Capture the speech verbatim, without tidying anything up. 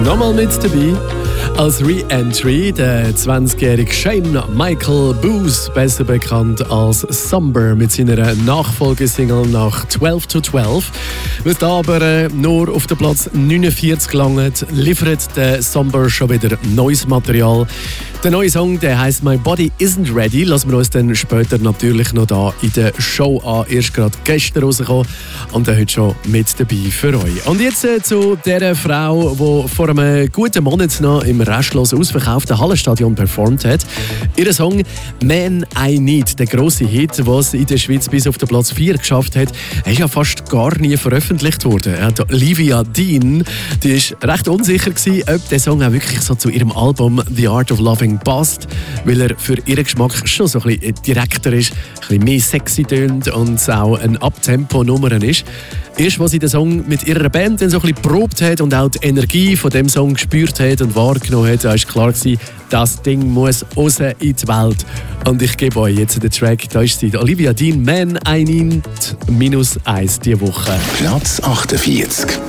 Nochmal mit dabei als Re-Entry der zwanzigjährige Shane Michael Booth, besser bekannt als Somber, mit seiner Nachfolgesingle nach zwölf to zwölf. Was da aber äh, nur auf den Platz neunundvierzig langt, liefert der Somber schon wieder neues Material. Der neue Song, der heisst «My Body Isn't Ready», lassen wir uns dann später natürlich noch da in der Show an. Erst gerade gestern rausgekommen und dann heute schon mit dabei für euch. Und jetzt äh, zu der Frau, die vor einem guten Monat noch im restlos ausverkauften Hallenstadion performt hat. Ihr Song «Man I Need», der grosse Hit, den es in der Schweiz bis auf den Platz vier geschafft hat, ist ja fast gar nie veröffentlicht worden. Olivia Dean, die war recht unsicher gewesen, ob der Song auch wirklich so zu ihrem Album «The Art of Loving» passt, weil er für ihren Geschmack schon so ein bisschen direkter ist, ein bisschen mehr sexy tönt und es auch ein Abtempo-Nummer ist. Erst als sie den Song mit ihrer Band dann so ein bisschen geprobt hat und auch die Energie von dem Song gespürt hat und wahrgenommen hat, war klar gewesen, das Ding muss raus in die Welt. Und ich gebe euch jetzt den Track, da ist sie, Olivia Dean, «Man I Need» minus eins diese Woche. Platz achtundvierzig.